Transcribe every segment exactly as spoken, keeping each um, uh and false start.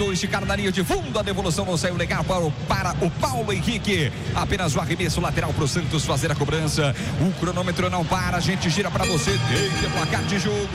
tentou esticar na linha de fundo, a devolução não saiu legal para o, para o Paulo Henrique. Apenas o arremesso lateral para o Santos fazer a cobrança. O cronômetro não para, a gente gira para você. Tem placar de jogo.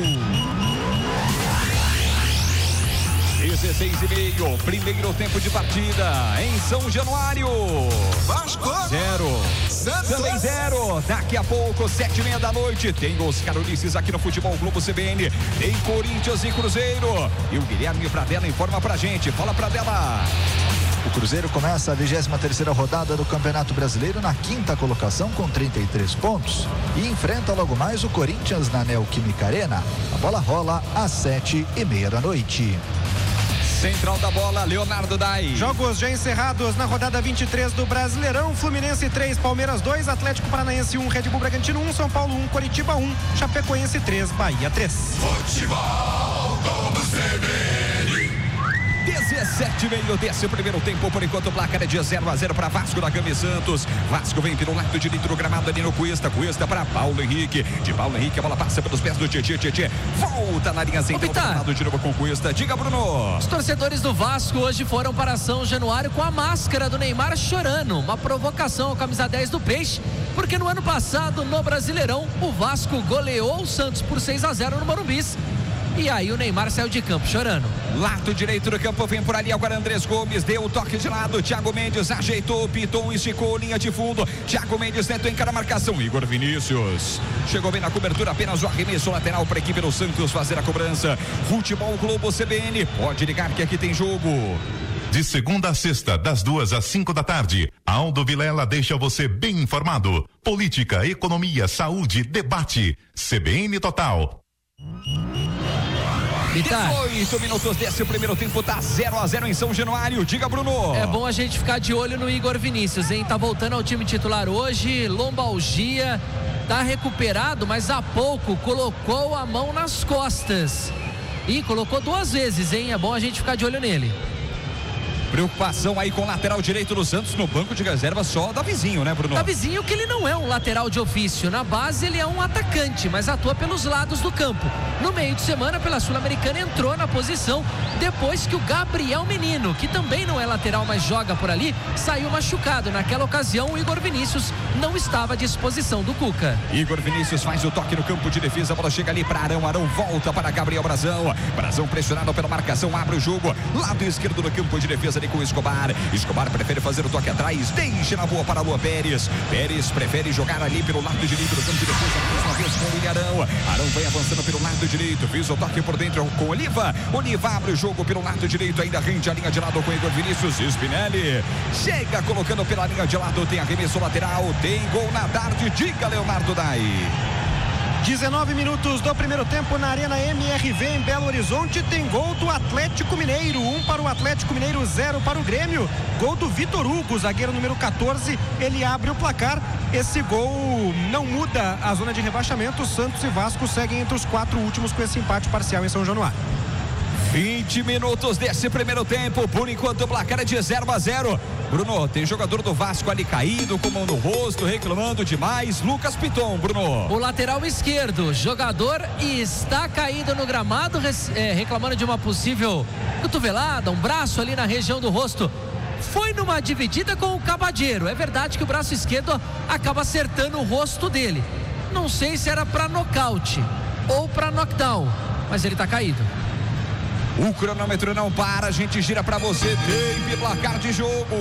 dezesseis e meio, primeiro tempo de partida em São Januário. Vasco zero, Santos também zero. Daqui a pouco, sete e meia da noite, tem os Carolices aqui no Futebol Globo C B N. Tem Corinthians e Cruzeiro. E o Guilherme Pradella informa pra gente. Fala, Pradella. O Cruzeiro começa a vigésima terceira rodada do Campeonato Brasileiro na quinta colocação com trinta e três pontos e enfrenta logo mais o Corinthians na Neoquímica Arena. A bola rola às sete e meia da noite. Central da bola, Leonardo Dai. Jogos já encerrados na rodada vinte e três do Brasileirão. Fluminense três, Palmeiras dois, Atlético Paranaense um, Red Bull Bragantino um, São Paulo um, Coritiba um, Chapecoense três, Bahia três. Futebol Globo C B N. dezessete e meio desse primeiro tempo, por enquanto o placar é de zero a zero para Vasco da Gama e Santos. Vasco vem pelo lado direito do gramado ali no Cuesta. Cuesta para Paulo Henrique. De Paulo Henrique, a bola passa pelos pés do Tietê. Tietê volta na linha central do gramado de novo com Cuesta. Diga, Bruno. Os torcedores do Vasco hoje foram para São Januário com a máscara do Neymar chorando. Uma provocação ao camisa dez do Peixe, porque no ano passado, no Brasileirão, o Vasco goleou o Santos por seis a zero no Morumbis. E aí o Neymar saiu de campo chorando. Lado direito do campo, vem por ali agora Andrés Gomes, deu o toque de lado, Thiago Mendes ajeitou, pitou, esticou, linha de fundo, Thiago Mendes tentou encarar a marcação, Igor Vinícius chegou bem na cobertura, apenas o arremesso lateral para a equipe do Santos fazer a cobrança. Futebol Globo C B N, pode ligar que aqui tem jogo. De segunda a sexta, das duas às cinco da tarde, Aldo Vilela deixa você bem informado. Política, economia, saúde, debate. C B N Total. dezoito minutos desse primeiro tempo, tá zero a zero em São Januário. Diga, Bruno. É bom a gente ficar de olho no Igor Vinícius, hein? Tá voltando ao time titular hoje, lombalgia, tá recuperado, mas há pouco colocou a mão nas costas. E colocou duas vezes, hein? É bom a gente ficar de olho nele. Preocupação aí com o lateral direito do Santos no banco de reserva, só Davizinho, né, Bruno? Davizinho, que ele não é um lateral de ofício. Na base ele é um atacante, mas atua pelos lados do campo. No meio de semana, pela Sul-Americana, entrou na posição depois que o Gabriel Menino, que também não é lateral, mas joga por ali, saiu machucado. Naquela ocasião, o Igor Vinícius não estava à disposição do Cuca. Igor Vinícius faz o toque no campo de defesa, a bola chega ali para Arão, Arão volta para Gabriel Brazão. Brazão pressionado pela marcação, abre o jogo, lado esquerdo do campo de defesa com o Escobar. Escobar prefere fazer o toque atrás, deixa na boa para Lua Pérez. Pérez prefere jogar ali pelo lado direito do campo de defesa, mais uma vez com o William Arão. Arão vai avançando pelo lado direito, fez o toque por dentro com Oliva. Oliva abre o jogo pelo lado direito, ainda rende a linha de lado com Igor Vinícius. Spinelli chega colocando pela linha de lado, tem arremesso lateral, tem gol na tarde. Diga, Leonardo Dai. dezenove minutos do primeiro tempo na Arena M R V em Belo Horizonte. Tem gol do Atlético Mineiro, um para o Atlético Mineiro, zero para o Grêmio. Gol do Vitor Hugo, zagueiro número quatorze, ele abre o placar. Esse gol não muda a zona de rebaixamento. Santos e Vasco seguem entre os quatro últimos com esse empate parcial em São Januário. vinte minutos desse primeiro tempo, por enquanto o placar é de zero a zero. Bruno, tem jogador do Vasco ali caído, com mão no rosto, reclamando demais. Lucas Piton, Bruno. O lateral esquerdo, jogador está caído no gramado, é, reclamando de uma possível cotovelada, um braço ali na região do rosto. Foi numa dividida com o Cabadeiro. É verdade que o braço esquerdo acaba acertando o rosto dele. Não sei se era para nocaute ou para knockdown, mas ele está caído. O cronômetro não para, a gente gira pra você, tem placar de jogo.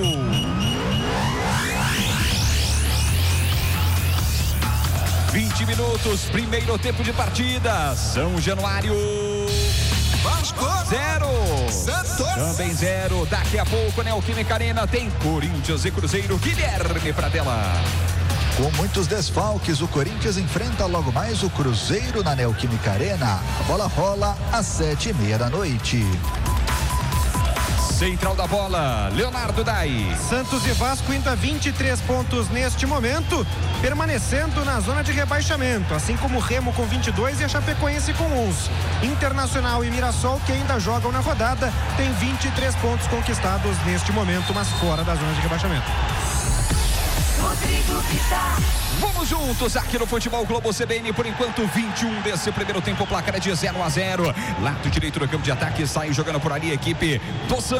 vinte minutos, primeiro tempo de partida. São Januário. Vasco zero. Santos também zero. Daqui a pouco, Neoquímica Arena tem Corinthians e Cruzeiro. Guilherme Pradella. Com muitos desfalques, o Corinthians enfrenta logo mais o Cruzeiro na Neoquímica Arena. A bola rola às sete e meia da noite. Central da bola, Leonardo Dai. Santos e Vasco ainda vinte e três pontos neste momento, permanecendo na zona de rebaixamento, assim como o Remo com vinte e dois e a Chapecoense com onze. Internacional e Mirassol, que ainda jogam na rodada, tem vinte e três pontos conquistados neste momento, mas fora da zona de rebaixamento. Rodrigo Vitar. Vamos juntos aqui no Futebol Globo C B N, por enquanto vinte e um desse primeiro tempo, o placar é de zero a zero. Lado direito do campo de ataque, sai jogando por ali a equipe do Santos.